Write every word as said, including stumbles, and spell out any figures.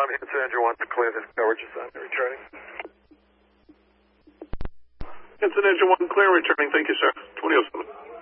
one, Hanson Engine one to clear this coverage assignment, returning. Hanson Engine one, clear, returning. Thank you, sir. twenty oh seven.